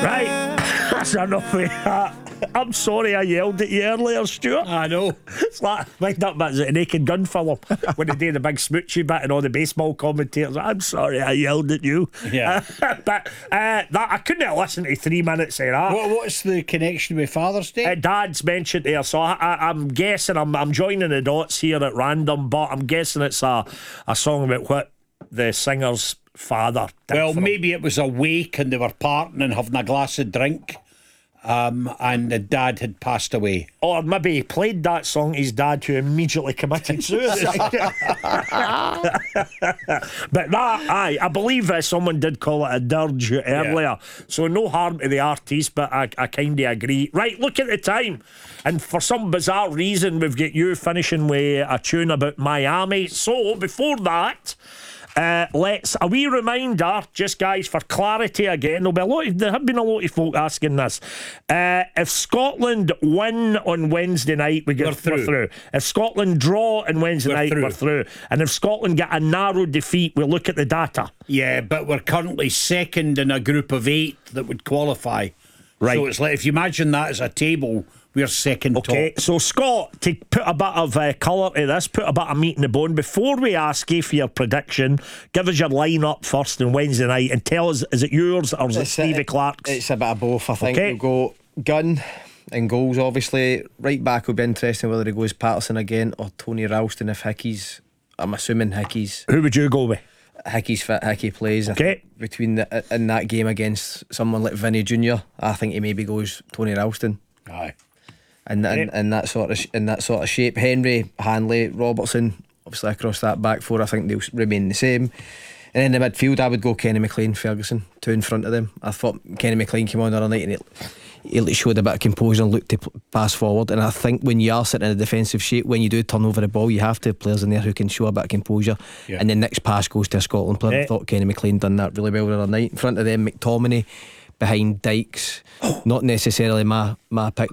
Right, that's enough of that. I'm sorry I yelled at you earlier, Stuart. I know. It's like wind up bits at a Naked Gun film when they did the big smoochy bit and all the baseball commentators. I'm sorry I yelled at you. Yeah. But that I couldn't have listened to 3 minutes of that. What's the connection with Father's Day? Dad's mentioned there, so I'm guessing I'm joining the dots here at random, but I'm guessing it's a song about what the singer's father did. Well, for him. maybe it was a wake and they were partying and having a glass of drink, and the dad had passed away. Or maybe he played that song to his dad, who immediately committed suicide. But that, I believe someone did call it a dirge earlier. So no harm to the artist, but I kind of agree. Right, look at the time. And for some bizarre reason, we've got you finishing with a tune about Miami. So before that, let's a wee reminder, just guys, for clarity again. There have been a lot of folk asking this. If Scotland win on Wednesday night, we're through. If Scotland draw on Wednesday night, we're through. And if Scotland get a narrow defeat, we'll look at the data. Yeah, but we're currently second in a group of 8 that would qualify. Right. So it's like, if you imagine that as a table, we're second Okay, top. so Scott, to put a bit of colour to this, put a bit of meat in the bone, before we ask you for your prediction, give us your line-up first on Wednesday night and tell us, is it yours or is it Stevie Clark's? It's a bit of both, I think. Okay. We'll go Gunn and goals, obviously. Right back will be interesting whether he goes Patterson again or Tony Ralston if Hickey's. I'm assuming Hickey's. Who would you go with? Hickey's fit, Hickey plays. Okay. In that game against someone like Vinnie Jr., I think he maybe goes Tony Ralston. Aye. In that sort of shape. Henry, Hanley, Robertson, obviously across that back four, I think they'll remain the same. And in the midfield, I would go Kenny McLean, Ferguson, 2 in front of them. I thought Kenny McLean came on the other night and he showed a bit of composure and looked to pass forward. And I think when you are sitting in a defensive shape, when you do turn over the ball, you have to have players in there who can show a bit of composure. Yeah. And the next pass goes to a Scotland player. I thought Kenny McLean done that really well the other night. In front of them, McTominay, behind Dykes. Not necessarily my pick.